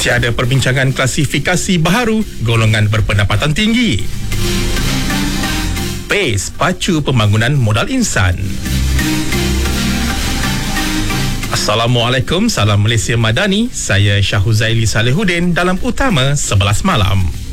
Tiada perbincangan klasifikasi baharu golongan berpendapatan tinggi. PACE pacu pembangunan modal insan. Assalamualaikum, salam Malaysia Madani. Saya Syahuzaili Salehuddin dalam Utama 11 Malam.